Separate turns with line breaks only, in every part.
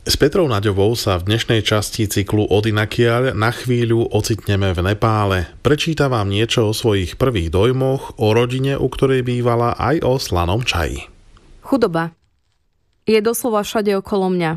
S Petrou Naďovou sa v dnešnej časti cyklu Od inakiaľ na chvíľu ocitneme v Nepále. Prečíta vám niečo o svojich prvých dojmoch, o rodine, u ktorej bývala, aj o slanom čaji.
Chudoba je doslova všade okolo mňa.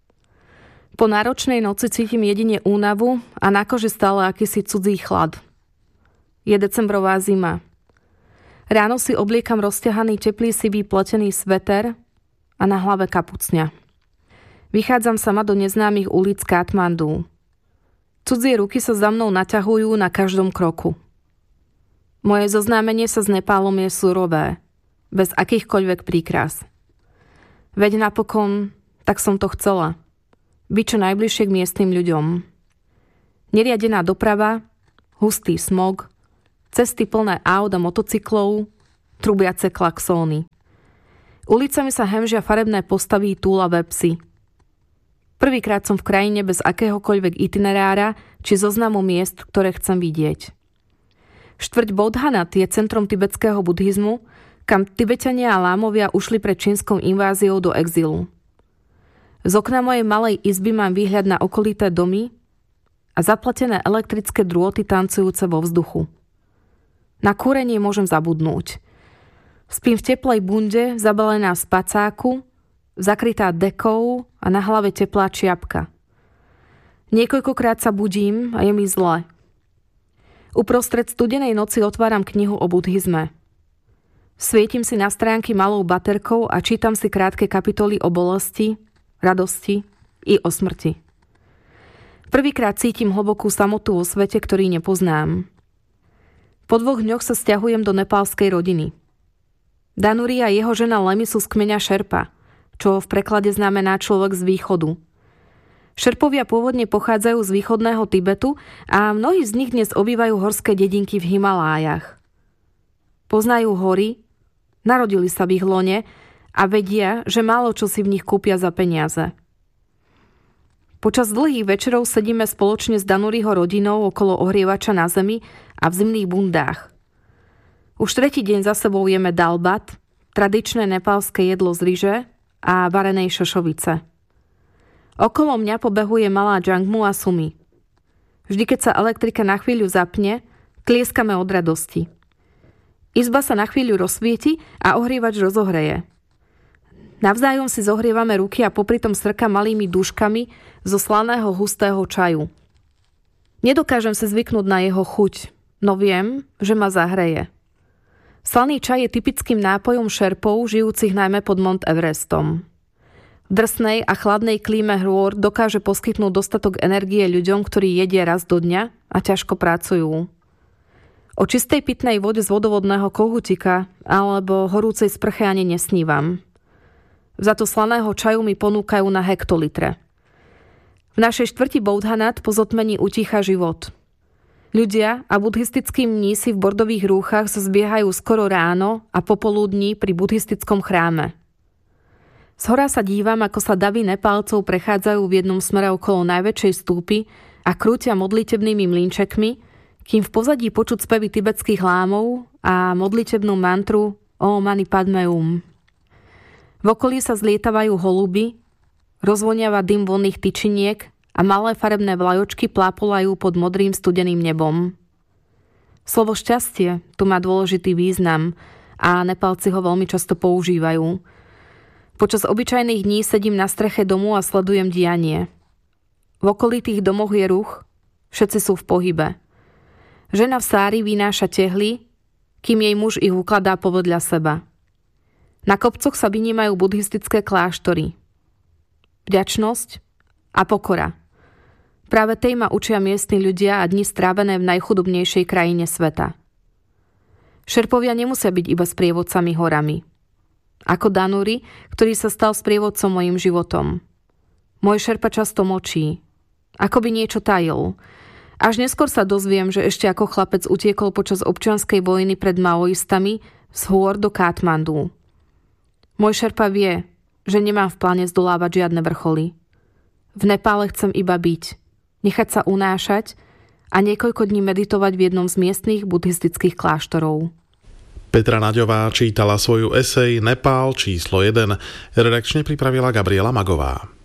Po náročnej noci cítim jedine únavu a na koži stále akýsi cudzí chlad. Je decembrová zima. Ráno si obliekam rozťahaný teplý sivý pletený sveter a na hlave kapucňa. Vychádzam sama do neznámych ulic Katmandu. Cudzie ruky sa za mnou naťahujú na každom kroku. Moje zoznámenie sa s Nepálom je surové, bez akýchkoľvek príkras. Veď napokon, tak som to chcela. Byť čo najbližšie k miestnym ľuďom. Neriadená doprava, hustý smog, cesty plné aut a motocyklov, trubiace klaxóny. Ulicami sa hemžia farebné postavy túlavé psy. Prvýkrát som v krajine bez akéhokoľvek itinerára či zoznamu miest, ktoré chcem vidieť. Štvrť Bodhanat je centrom tibetského buddhizmu, kam Tibetania a Lámovia ušli pred čínskou inváziou do exilu. Z okna mojej malej izby mám výhľad na okolité domy a zaplatené elektrické drôty tancujúce vo vzduchu. Na kúrenie môžem zabudnúť. Spím v teplej bunde, zabalená v spacáku, zakrytá dekou a na hlave teplá čiapka. Niekoľkokrát sa budím a je mi zle. Uprostred studenej noci otváram knihu o buddhizme. Svietim si na stránky malou baterkou a čítam si krátke kapitoly o bolesti, radosti i o smrti. Prvýkrát cítim hlbokú samotu vo svete, ktorý nepoznám. Po 2 dňoch sa sťahujem do nepálskej rodiny. Danuri a jeho žena Lemi sú z kmeňa Šerpa, čo v preklade znamená človek z východu. Šerpovia pôvodne pochádzajú z východného Tibetu a mnohí z nich dnes obývajú horské dedinky v Himalájach. Poznajú hory, narodili sa v ich lone a vedia, že málo čo si v nich kúpia za peniaze. Počas dlhých večerov sedíme spoločne s Danuriho rodinou okolo ohrievača na zemi a v zimných bundách. Už 3. deň za sebou jeme dalbat, tradičné nepálske jedlo z ryže a varenej šošovice. Okolo mňa pobehuje malá džangmu a sumi. Vždy, keď sa elektrika na chvíľu zapne, tlieskame od radosti. Izba sa na chvíľu rozsvieti a ohrievač rozohreje. Navzájom si zohrievame ruky a popritom srka malými dúškami zo slaného hustého čaju. Nedokážem si zvyknúť na jeho chuť, no viem, že ma zahreje. Slaný čaj je typickým nápojom šerpov, žijúcich najmä pod Mount Everestom. V drsnej a chladnej klíme hôr dokáže poskytnúť dostatok energie ľuďom, ktorí jedia raz do dňa a ťažko pracujú. O čistej pitnej vode z vodovodného kohútika alebo horúcej sprche ani nesnívam. Za to slaného čaju mi ponúkajú na hektolitre. V našej štvrti Bodhanat po zotmení utícha život. Ľudia a buddhistickí mnísi v bordových rúchach sa zbiehajú skoro ráno a popoludní pri buddhistickom chráme. Zhora sa dívam, ako sa davy Nepálcov prechádzajú v jednom smere okolo najväčšej stúpy a krútia modlitebnými mlynčekmi, kým v pozadí počuť spevy tibetských lámov a modlitebnú mantru Om Mani Padme Hum. V okolí sa zlietavajú holuby, rozvoniava dym vonných tyčiniek a malé farebné vlajočky plápolajú pod modrým studeným nebom. Slovo šťastie tu má dôležitý význam a Nepálci ho veľmi často používajú. Počas obyčajných dní sedím na streche domu a sledujem dianie. V okolitých domoch je ruch, všetci sú v pohybe. Žena v sári vynáša tehly, kým jej muž ich ukladá povedľa seba. Na kopcoch sa vynímajú buddhistické kláštory. Vďačnosť a pokora. Práve tej ma učia miestni ľudia a dni strávené v najchudobnejšej krajine sveta. Šerpovia nemusia byť iba sprievodcami horami. Ako Danuri, ktorý sa stal sprievodcom mojim životom. Môj šerpa často močí. Ako by niečo tajil. Až neskôr sa dozviem, že ešte ako chlapec utiekol počas občianskej vojny pred maoistami z hôr do Katmandu. Môj šerpa vie, že nemám v pláne zdolávať žiadne vrcholy. V Nepále chcem iba byť, nechať sa unášať a niekoľko dní meditovať v jednom z miestnych buddhistických kláštorov.
Petra Naďová čítala svoju esej Nepál číslo 1. Redakčne pripravila Gabriela Magová.